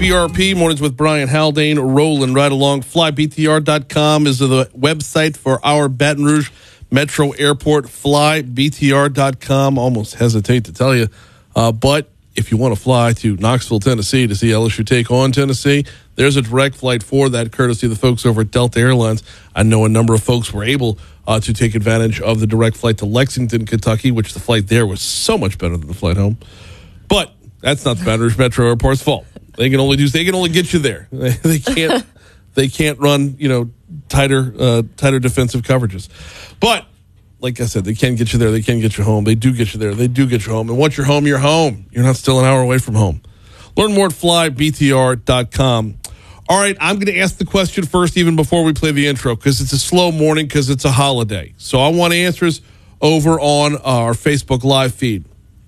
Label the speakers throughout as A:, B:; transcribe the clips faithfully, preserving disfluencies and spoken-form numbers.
A: B R P, Mornings with Brian Haldane, rolling right along. fly b t r dot com is the website for our Baton Rouge Metro Airport. fly b t r dot com, almost hesitate to tell you. Uh, but if you want to fly to Knoxville, Tennessee to see L S U take on Tennessee, there's a direct flight for that, courtesy of the folks over at Delta Airlines. I know a number of folks were able uh, to take advantage of the direct flight to Lexington, Kentucky, which the flight there was so much better than the flight home. But that's not the Baton Rouge Metro Airport's fault. They can only do. They can only get you there. They can't. They can't run. You know, tighter, uh, tighter defensive coverages. But like I said, they can get you there. They can get you home. They do get you there. They do get you home. And once you're home, you're home. You're not still an hour away from home. Learn more at fly b t r dot com. All right, I'm going to ask the question first, even before we play the intro, because it's a slow morning, because it's a holiday. So I want answers over on our Facebook Live feed.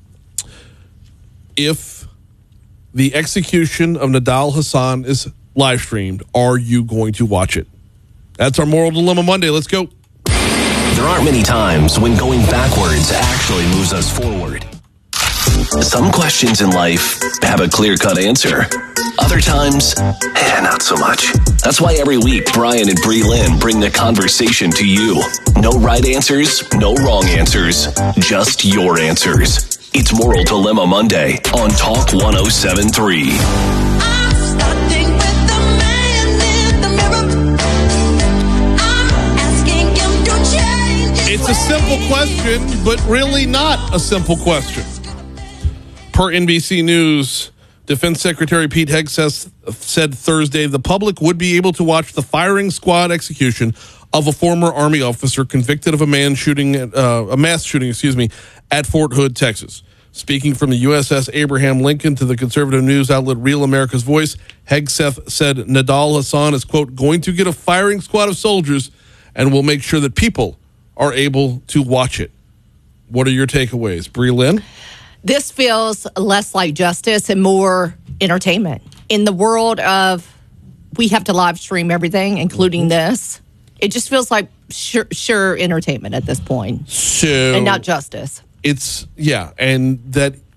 A: If the execution of Nidal Hasan is live streamed, are you going to watch it? That's our Moral Dilemma Monday. Let's go.
B: There aren't many times when going backwards actually moves us forward. Some questions in life have a clear-cut answer. Other times, eh, not so much. That's why every week, Brian and Bree Lynn bring the conversation to you. No right answers, no wrong answers, just your answers. It's Moral Dilemma Monday on Talk one oh seven point three.
C: I'm starting with the man in the mirror. I'm asking him to change his
A: It's a simple
C: ways.
A: question, but really not a simple question. Per N B C News, Defense Secretary Pete Hegseth said Thursday the public would be able to watch the firing squad execution of a former Army officer convicted of a man shooting, uh, a mass shooting, excuse me, at Fort Hood, Texas. Speaking from the U S S Abraham Lincoln to the conservative news outlet Real America's Voice, Hegseth said Nidal Hasan is, quote, going to get a firing squad of soldiers and will make sure that people are able to watch it. What are your takeaways? Bree Lynn?
D: This feels less like justice and more entertainment. In the world of we have to live stream everything, including this, it just feels like sure, sure entertainment at this point
A: So
D: and not justice.
A: It's, yeah, and that